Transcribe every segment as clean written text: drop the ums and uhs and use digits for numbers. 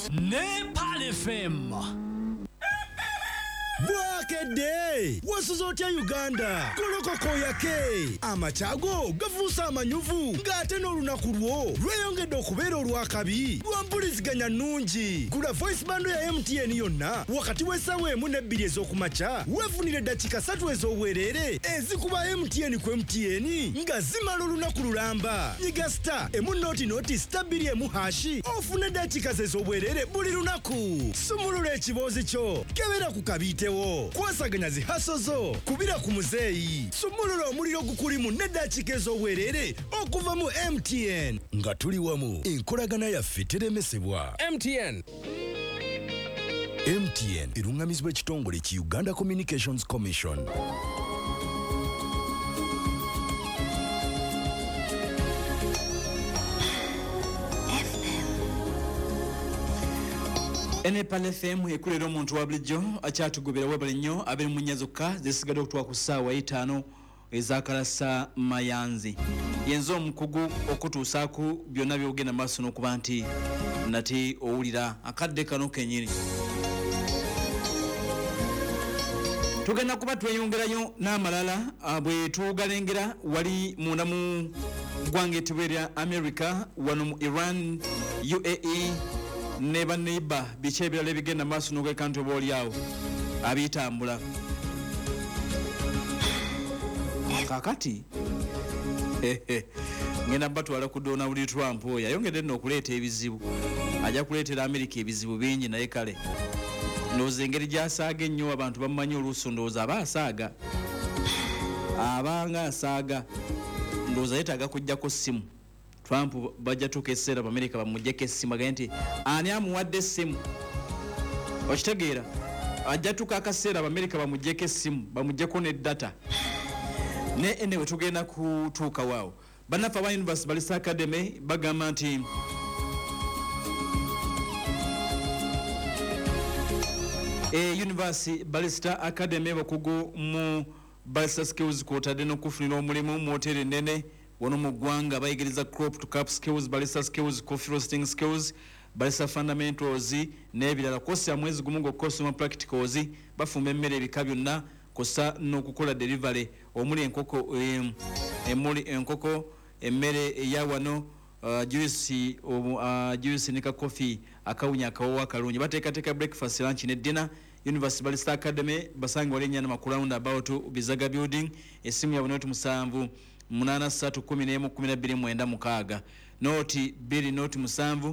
Nepal FM. Bwakede wasuzotya Uganda kolokoko yake amachago gavusa amanyuvu ngate n'olunaku lwo lweyongedde okubeera olwakabi lwampuliziganya nnungi. Gula voice bando ya MTN yonna wakati w'essaawa emu n'ebbiri ez'okumakya weefunire eddakiika 3 ez'obwereere ezikuba MTN ku MTN nga zimala olunaku lulamba. Nyiga star emu noti star 2 hashi ofune eddakiika ez'obwereere buli lunaku. Sumulula ekiboozi kyo kebera ku kabitewo kwasaganya zihasozo kubira ku muzeeyi. Sumulula omuliro gukulimu n'eddakiika ez'obwereere okuva mu MTN nga tuli wamu enkolagana yaffe teremesebwa. MTN erungamizibwa ekitongole ki Uganda Communications Commission. Nepal FM ekulera omuntu wa bulijjo akyatugobera webale nnyo abiri mu nnya zokka zisigadde okutwala ku ssaawa 5 ezakalasa mayanzi. Yenza omukugu okutuusaako byonna byogenda maaso n'okuba nti nate owulira akadde kano kenyini. Tugenda kuba tweyongerayo n'amalala bwe tugalengera wali munda mu ggwanga ettibwa erya America wano mu Iran, UAE neba biki ebirala ebigenda maaso n'ogeka nti oba oliawo abitambula. Kakati ngenda batwala ku Donald Trump oyo ayongedde nno okuleeta ebizibu, ajja kuleetera Amerika ebizibu bingi naye kale ndowooza engeri gy'asaaga ennyo abantu bamumanyi oluusi ndowooza aba asaaga abanga asaaga ndowooza yeetaaga kujjako ssimu. Trump bajja tuka ekiseera Amerika bamuggyeko essimu agambye nti ani amuwadde essimu. Okitegeera ajja tuka akaseera Amerika bamuggyeko essimu bamuggyeko ne data ne enewe tugenda kutuuka waawo. Bannaffe aba University Balisa Academy bagamba nti University Balista Academy bakugu mu Balista Skills kwotadde n'okufunira omulimu mu hoteri ennene wano mu ggwanga bayigiriza crop to cap skills, Balista skills, coffee roasting skills, Balista fundamentals n'ebirala. Kosa mwezi gumu ng'okosoma practicals bafumba emmere ebika byonna kosa n'okukola delivery omuli enkoko enkoko emmere eya wano juice ne ka coffee akawunya akawowa akalungi. Bateekateeka breakfast, lunch ne dinner. University Balista Academy basange wali ennyana makulawunda about Bizaga building. Essimu yabwe noti 7 83111296 noti 2 noti 7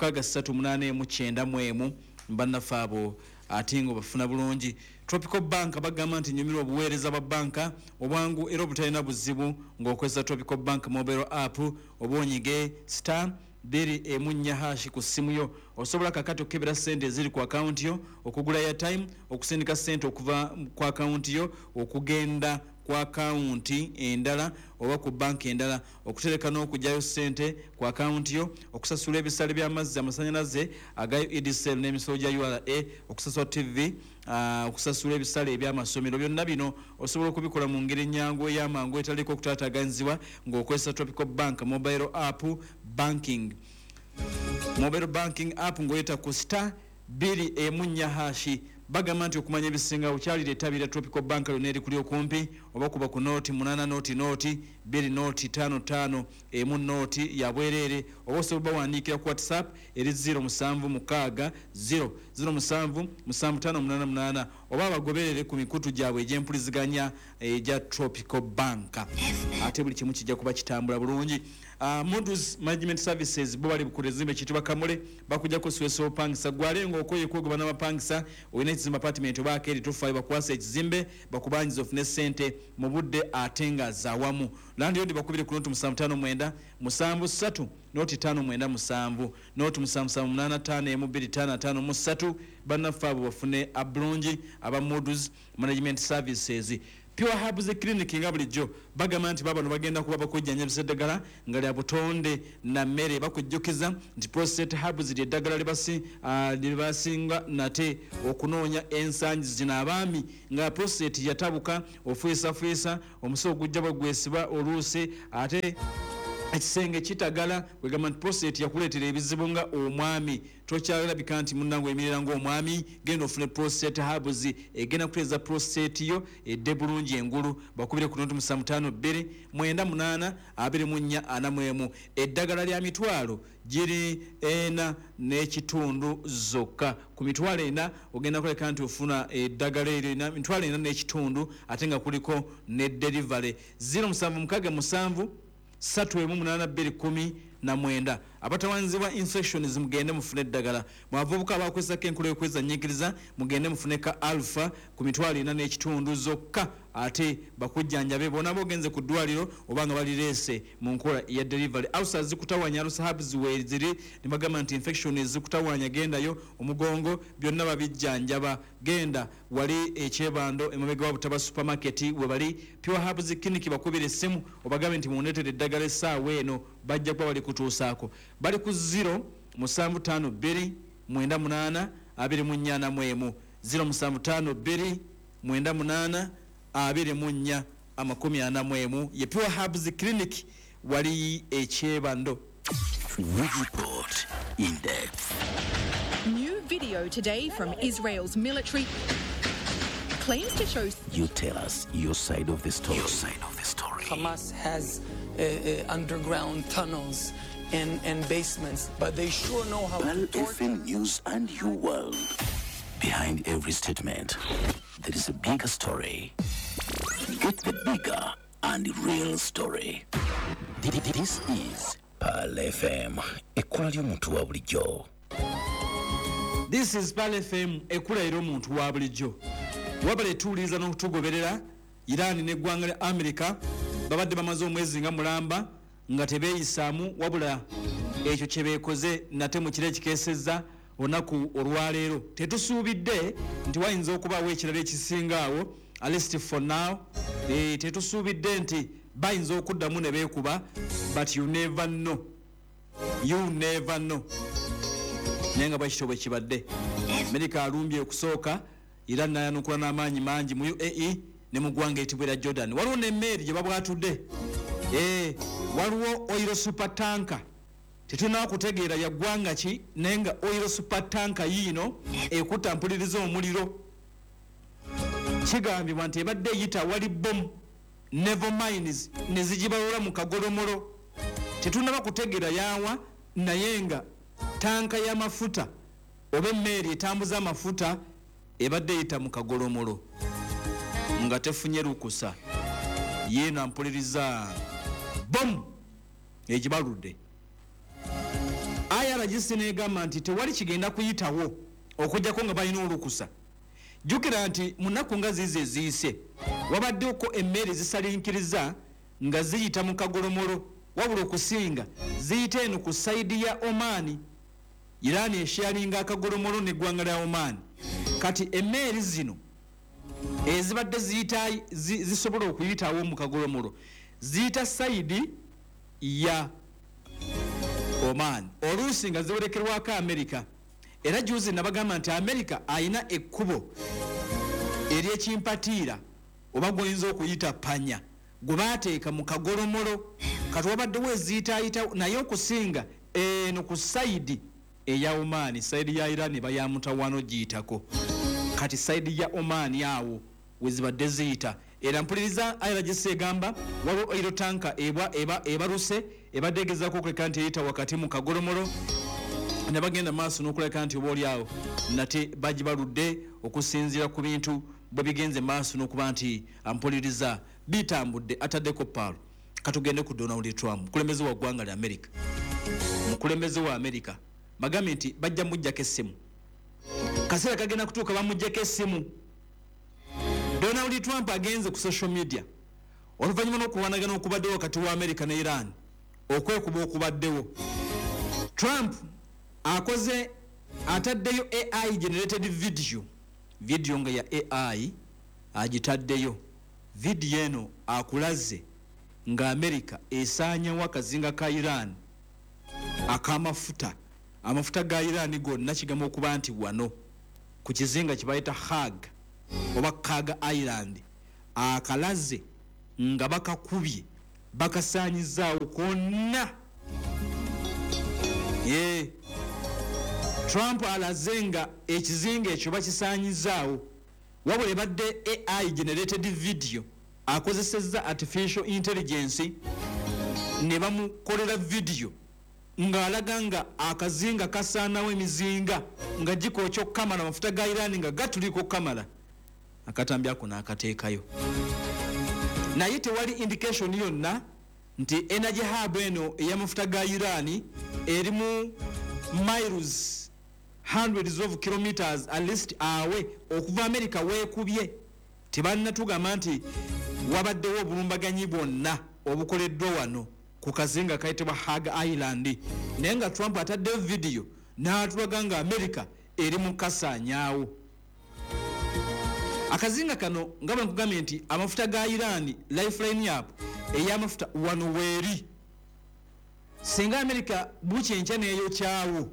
6389 mbannaffe abo ate ngo bafuna bulungi. Tropical Bank bagamba nti nyumirwa obuweereza bwa banka obwangu era obutalina buzibu ng'okozesa Tropical Bank mobile app obwonyige star 2 hash ku simu yo osobola kakati okebera sente eziri ku account yo, okugula airtime, okusindika sente okuva ku account yo okugenda ku account endala oba ku bank endala, okutereka n'okugyayo sente ku account yo, okusasula ebisale by'amazzi amasanyalaze agayo EDSL n'emisolo gya URA, okusasula TV, okusasula ebisale eby'amasomero. Byonna bino osobola okubikola mu ngeri ennyangu ey'amangu etaliko okutaataaganyizibwa ng'okozesa Tropical Bank mobile app banking. Mobile banking app ng'oyita ku star 2 hashi. Bagamba nti okumanya ebisinga okyalira etabira Tropical Bank lyonna erikuli okumpi oba kuba ku noti 8 noti 2 noti 55 emu noti ya bwereere oba osobola bawandiikira ku WhatsApp eri 076 007 oba abagoberere ku mikutu gyabwe egy'empuliziganya egya Tropical Bank. Ate buli kimu kijja kuba kitambula bulungi. Modus Management Services bo bali bukulezimbe kitibwa Kamule bakujjako Sweso Pangisa gwale ng'okoye kwegoba n'abapangisa olina ekizimbe apartment oba akeri tufayo bakwasa ekizimbe bakubanjiza ofune sente mu budde atenga zawamu. Landi yondi bakubire ku noti 75 73 noti 597 noti 7785 bannaffe abo bafune abulungi aba Modus Management Services. Pure Herbs Clinic nga bulijjo bagamba nti baba no bagenda kuba bakujjanya biseddagala nga lya butonde na mmere bakujjukiza nti Prostate Herbs lye ddagala libasinga nate okunoonya ensangi zino abaami nga prostate yatabuka ofuisa omusogo gujja bagwesiba oluusi ate ekisenge kitagala kwegamba nti prostate yakuleetera ebizibu nga omwami tokyalabika nti munnange emirira ng'omwami genda ofune prostate herbs egenda kuteeza prostate yo edde bulungi engulu bakubire ku 0752 98 24 41 eddagala lya mitwalo giri 4.5 zokka ku mitwalo 4 ogenda kuleka nti ofuna eddagala eryo mitwalo 4.5 ate nga kuliko ne delivery 0767 318 abatawanzibwa infections mugende mufune eddagala mwavubuka abakozesa enkula y'okweza nnyikiriza mugende mufune ka alpha ku mitwalo 4.5 zokka ate bakujjanjabe bona bogenze ku ddwaliro obanga balireese mu nkola ya delivery ulcers zikutawanya ulcer herbs we ziri nibagamba nti infection zikutawanya gendayo omugongo byonna babijjanjaba genda wali ekyebando emabega wa Butaba supermarket we bali pure herbs clinic bakubire essimu obagambe nti munetere eddagala essaawa eno bajja kuba bali kutuusaako bali ku 0752 98 24 0752 98 24 41 ye pure herbs clinic wali ekyebando. Report in depth. New video today from Israel's military claims to show. You tell us your side of the story. Hamas has underground tunnels and basements, but they sure know how Pal to torture. FM News and You World. Behind every statement, there is a bigger story. Get the bigger and real story. This is Pal FM, ekula ly'omuntu wa bulijjo. This is Pal FM ekula ly'omuntu wa bulijjo. Wabale tuuliza n'okutugoberera Iran n'eggwanga lya America babadde bamaze omwezi nga mulamba nga tebeeyisaamu wabula ekyo kye beekoze nate mu kiro ekikeesezza olunaku olwaleero tetusuubidde nti wayinza okubaawo ekirala ekisingaawo at least for now tetusuubidde nti bayinza okuddamu ne beekuba but you never know naye nga bwekityo bwe kibadde America alumbye okusooka era nayanukula n'amaanyi mangi mu UAE ne mu ggwanga eyitibwa erya Jordan waliwo n'emmeeri gye babwatudde waliwo oil super tanker tetulina kutegeera ya ggwanga ki naye nga oil super tanker yiino ekutta mpuliriza omuliro kigambibwa nti ebadde eyita wali bomu naval mines ne zigibalola mu kagolomolo tetulina kutegeera yawa naye nga tanka y'amafuta oba emmeeri etambuza amafuta ebadde eyita mu kagolomolo nga tefunye lukusa yeena mpuliriza bomu egibaludde IRGC negamba nti tewali kigenda kuyitawo okujjako nga balina olukusa jjukira nti mu nnaku nga ziizo eziyise wabaddeko emmeeri zisalinkiriza nga ziyita mu kagolomolo wabula okusinga ziyita eno ku sayidi ya Oman Iran esharinga akagolomolo n'eggwanga lya Oman kati emmeeri zino ezibadde zisobola okuyitawo mu kagolomolo ziyita sayidi ya Oman oluusi nga ziwerekerwako America era juzi nabagamba nti America ayina ekkubo ery'ekimpatiira oba goyinza okuyita panya gwe baateeka mu kagolomolo kati wabaddewo eziyitaayita naye okusinga eno ku sayidi eya Oman sayidi ya Iran bayamutawano giyitako kati sayidi ya Oman awo wezibadde ziyita era mpuliriza IRGC egamba waliwo oil tanker ebaluse ebadde egezaako okuleka nti eyita wakati mu kagolomolo ne bagenda maaso n'okuleka nti oba oliawo nate bagibaludde okusinziira ku bintu bwe bigenze maaso n'okuba nti ampuliriza bitambudde ataddeko paalo katugende ku Donald Trump mukulembeze wa ggwanga lya America mukulembeze wa America bagambye nti bajja mujjako essimu kaseera kagenda kutuuka bamujjako essimu Donald Trump agenze ku social media oluvannyuma n'okuwanagana okubaddewo wakati wa America ne Iran okwekuba okubaddewo Trump akoze ataddeyo AI generated video nga ya AI agitaddeyo video eno akulaze nga America esaanyawo akazinga ka Iran akamafuta amafuta ga Iran gonna kigamba okuba nti wano ku kizinga kibayita Hag oba Kaga Island akalaze nga bakakubye bakasaanyizaawo konna. Trump alaze nga ekizinga ekyo bakisaanyizaawo wabula ebadde AI generated video akozesezza artificial intelligence ne bamukolera video ng'alaga nga akazinga kasaanawo emizinga nga gikookya okukamala amafuta ga Iran nga gatuliko okukamala. Akatambi ako n'akateekayo naye tewali indication yonna nti energy hub eno ey'amafuta ga Iran erimu miles hundreds of kilometers at least awe okuva America weekubye. Tebannatugamba nti wabaddewo obulumbaganyi bwonna obukoleddwa wano ku kazinga kayitibwa Hag Island, naye nga Trump ataddeyo video n'atulaga nga America eri mu kasaanyaawo. Akazinga kano nga bwe nkugambye nti amafuta ga Iran lifeline yap ey'amafuta wano weeri. Singa America bukyenkya n'eyokyawo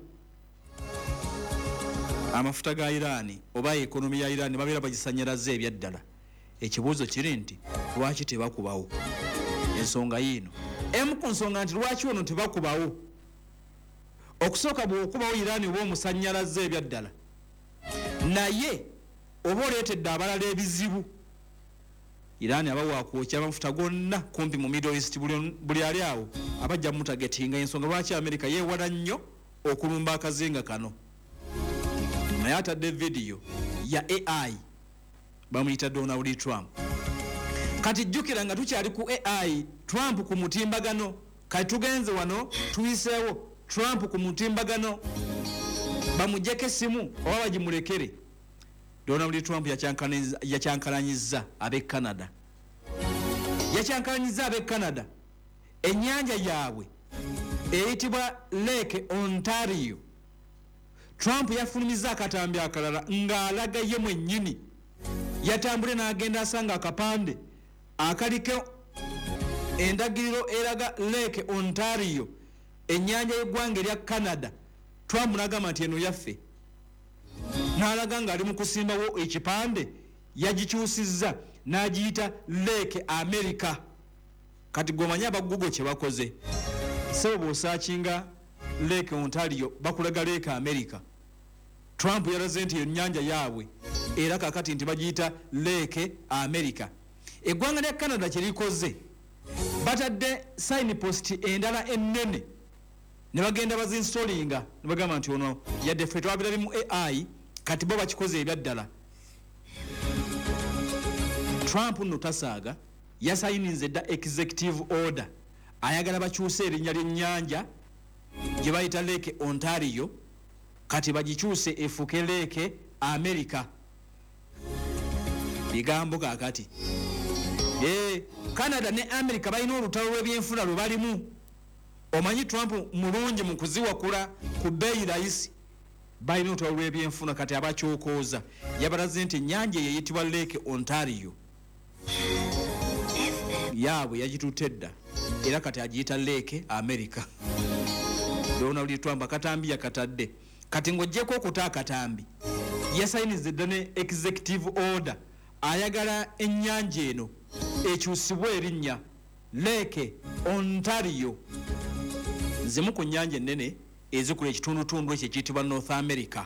amafuta ga Iran oba ekonomi ya Iran babeera bagisanyalaze ebyaddala, ekibuuzo kiri nti lwaki tebakubawo? Ensonga yiino emu ku nsonga nti lwaki wano tebakubawo. Okusooka bw'okubawo Iran oba omusanyalaze ebyaddala, naye oba oleetedde abalala ebizibu. Iran aba waakwokya amafuta gonna kumpi mu Middle East, buli ali awo abajja mutagetinga. Ensonga lwaki America yeewala nnyo okulumba akazinga kano. Naye atadde video ya AI bamuyita Donald Trump. Kati jjukira nga tukyali ku AI, Trump ku mutimbagano. Kati tugenze wano tuyiseewo Trump ku mutimbagano bamujjeko essimu oba bagimulekere. Donald Trump yakyankalanyizza ab'e Canada. Yakyankalanyizza ab'e Canada ennyanja yaabwe eyitibwa Lake Ontario. Trump yafulumizza akatambi akalala ng'alaga ye mwennyini. Yatambule n'agenda asanga akapande akaliko endagiriro eraga Lake Ontario, ennyanja y'eggwanga erya Canada. Trump n'agamba nti eno yaffe. N'alaga ng'ali mu kusimbawo ekipande, yagikyusizza n'agiyita Lake America. Kati gwomanyi abagugo kye bakoze. Sebo bw'osaakinga Lake Ontario bakulaga Lake America. Trump yalaze nti ennyanja yaabwe era kakati nti bagiyita Lake America. Eggwanga lya Canada kye likoze batadde signpost endala ennene ne bagenda bazinstallinga ne bagamba nti ono yadde ffe twabira bimu AI kati bo bakikoze ebyaddala. Trump nno tasaaga yasayininze dda executive order ayagala bakyuse erinnya ly'ennyanja gye bayita Lake Ontario kati bagikyuse efuuke Lake America. Bigambo kaakati Canada ne America balina olutalo lw'ebyenfuna lwe balimu. Omanyi Trump mulungi mu kuziwakula ku bbeeyi layisi. Balina olutalo lw'ebyenfuna kati abakyokooza yabalaze nti ennyanja eyitibwa Lake Ontario yaabwe yagitutte dda era kati agiyita Lake America. Donald Trump akatambi yakatadde kati ng'oggyeko okuta akatambi yasayinize dda ne executive order ayagala ennyanja eno ekyusibwe erinnya Lake Ontario. Zimu ku nnyanja ennene ezikula ekitundutundu ekyo ekiyitibwa North America.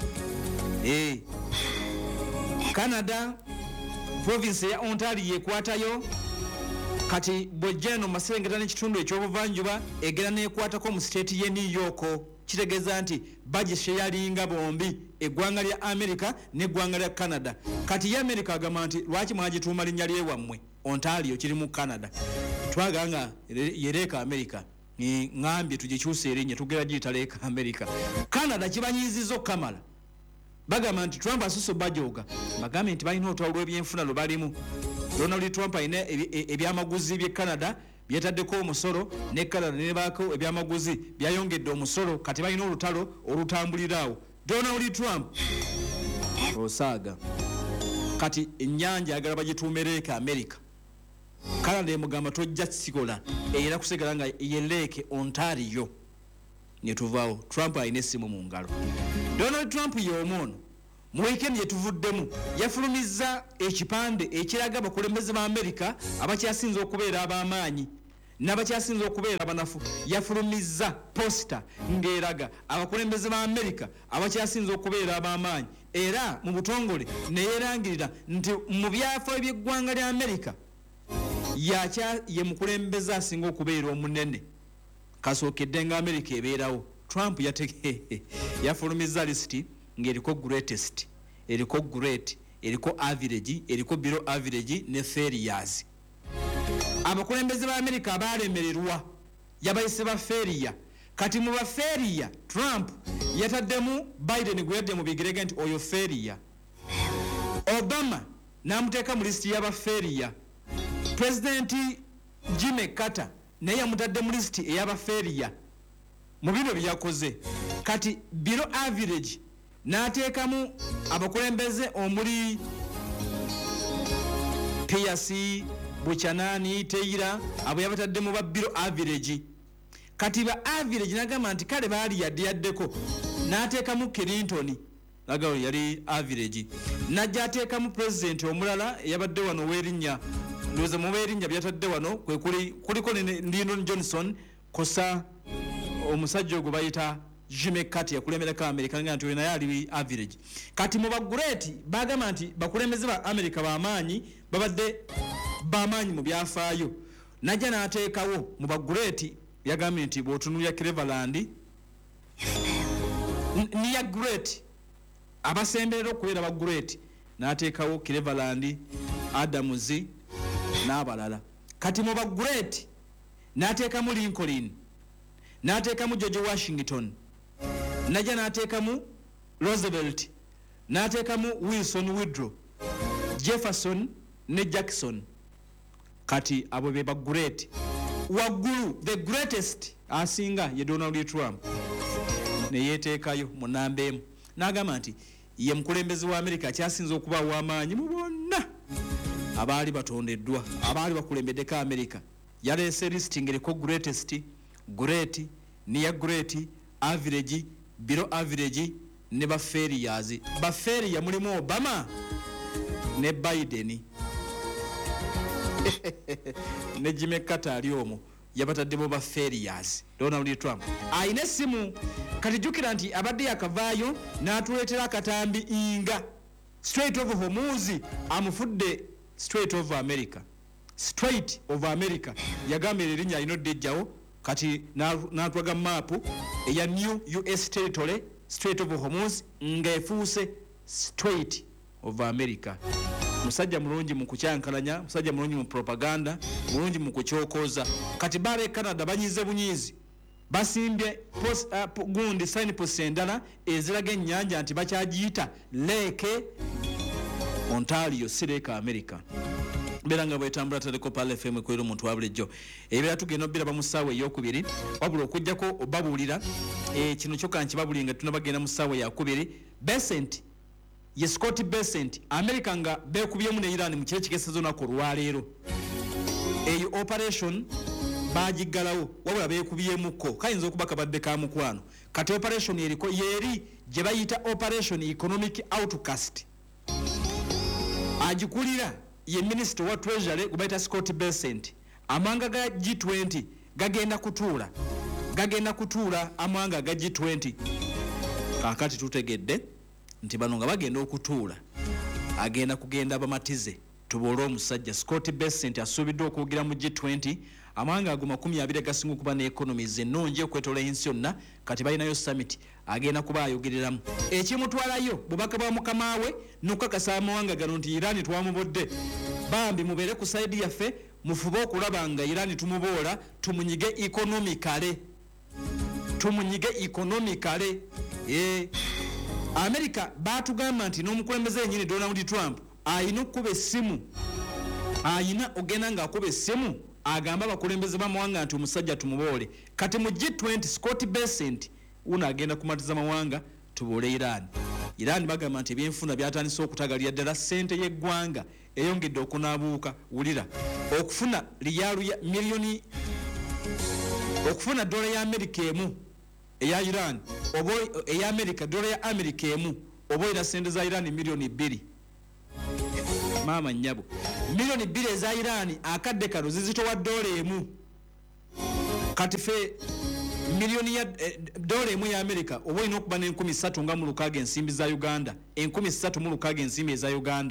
Canada province ya Ontario ekwatayo kati bw'ojja eno maserengeta n'ekitundu ekyobuvanjuba egera n'ekwatako mu state y'e New York. Kitegeeza nti bagisheyalinga bombi eggwanga lya America n'eggwanga lya Canada. Kati ye America agamba nti lwaki mwagituuma linnya lyewammwe Ontario kiri mu Canada. Twaganga ye Lake America ngambye tugikyuse erinnya tugera giyita Lake America. Canada kibanyiizizza okukamala. Bagamba nti Trump asusse bajooga bagambe nti balina olutalo lw'ebyenfuna lwe balimu. Donald Trump alina ebyamaguzi by'e Canada byetaddeko omusolo ne Canada ne baako ebyamaguzi byayongedde omusolo kati balina olutalo olutambuliraawo. Donald Trump osaaga kati ennyanja ayagala bagituume Lake America. Canada emugamba tojja kisikola era kusigala nga ye Lake Ontario ne tuvaawo. Trump alina essimu mu ngalo. Donald Trump y'omwono mu weekend yetuvuddemu yafulumizza ekipande ekiraga abakulembeze ba America abakyasinze okubeera ab'amaanyi n'abakyasinze okubeera banafu yafulumizza posta ng'eraga abakulembeze ba Amerika abakyasinze okubeera ab'amaanyi era mu butongole ne yeerangirira nti mu byafaayo by'eggwanga lya Amerika ye mukulembeze asinga okubeera omunene kasookedde nga Amerika ebeerawo. Trump yafulumizza lisiti ng'eriko greatest, eriko great, eriko average, eriko below average ne failures. Abakulembeze ba Amerika abaalemererwa yabayise ba failure. Kati mu ba failure Trump yataddemu Biden gwe yadde mu bigirege nti oyo failure. Obama n'amuteeka mu lisiti y'aba failure. President Jimmy Carter naye yamutadde mu lisiti ey'aba failure. Mu bino byakoze kati below average n'ateekamu abakulembeze omuli Pierce, Buchanan, Taylor abo yabatadde mu ba below average. Kati ba average nagamba nti kale baali yaddeko n'ateekamu Clinton nagawo yali average. Najja ateekamu president omulala yabadde wano w'erinnya ndoza mu w'erinnya byatadde wano kwe kuliko ne Lyndon Johnson kosa omusajja ogwo bayita Jimmy Carter yakulemberako Amerika nga nti naye ali average. Kati mu bagreat bagamba nti bakulembeze ba Amerika b'amaanyi babadde b'amaanyi mu byafaayo. Najja n'ateekawo mu bagreat yagambye nti bw'otunuulya Cleveland niya great abasemberera okubeera ba great n'ateekawo Cleveland, Adams n'abalala. Kati mu ba great n'ateekamu Lincoln, n'ateekamu George Washington, najja n'ateekamu Roosevelt, n'ateekamu Wilson Woodrow, Jefferson ne Jackson. Kati abo be ba great. Waggulu the greatest asinga ye Donald Trump ne yeteekayo mu namba emu n'agamba nti ye mukulembeze wa Amerika akyasinze okuba w'amaanyi mu bonna abaali batondeddwa abaali bakulembeddeko Amerika. Yaleese listing eriko greatest, great, near great, average, below average ne ba failures. Ba failure mulimu Obama ne Biden ne Jimmy Carter ali omwo yabataddemu ba failures. Donald Trump ayina essimu kati jjukira nti abadde yakavaayo n'atuleetera akatambi inga Strait of Hormuz amufudde Strait of America. Strait of America yagamba erinnya alina oddejjawo kati n'atwaga maapu eya new US territory Strait of Hormuz ng'efuuse Strait of America. Musajja mulungi mu kukyankalanya, musajja mulungi mu propaganda, mulungi mu kukyokooza. Kati baale Canada banyize bunyizi basimbye gundi signpost endala eziraga ennyanja nti bakyagiyita Lake Ontario, si Lake America. Bera nga bwetambula Teleko Pal FM kwero muntu wa bulijjo ebera tugenda obbira ba musaawe ey'okubiri wabula okujjako obabuulira kino kyokka nkibabulinga tunabagenda mu ssaawa yakubiri. Besant ye Scott Bessent America nga beekubyemu ne Iran mu kire kigesezo nako olwaleero eyo operation bagiggalawo wabula beekubyemuko kayinza okuba kabadde ka mukwano. Kati operation eriko yeri gye bayita operation economic outcast. Agikulira ye minister wa treasury gubayita Scott Bessent. Amanga ga G20 gagenda kutuula amanga ga G20 kakati tutegedde nti bano nga bagenda okutuula agenda kugenda abamatize tuboole omusajja Scott Bessent asuubidde okuwugira mu G20 amawanga ago 20 gasinga okuba ne economies ennungi okwetola ensi yonna. Kati balinayo summit agenda kuba ayogereramu ekimutwalayo bubaka bwa mukama we n'okukakasa amawanga gano nti Iran twamubodde bambi mubeere ku side yaffe mufube okulaba nga Iran tumuboola tumunyige economically. America batugamba nti n'omukulembeze yennyini Donald Trump ayina okuba essimu, ayina ogenda ng'akuba essimu agamba abakulembeze b'amawanga nti omusajja tumuboole. Kati mu G20 Scott Bessent uno agenda kumatiza mawanga tuboole Iran bagamba nti ebyenfuna byatandise okutagalira ddala ssente y'eggwanga eyongedde okunaabuuka. Wulira okufuna riyaalu ya miliyoni okufuna dola ya Amerika emu eya Iran oba eya Amerika dola ya Amerika emu oba era sente za Iran miliyoni 2 mama nyabo miliyoni 2 eza Iran akadde kano zizitowa dola emu kati fe miliyoni ya dola emu ya America oba olina okuba ne 3,600 ensimbi za Uganda 3,600 ensimbi eza Uganda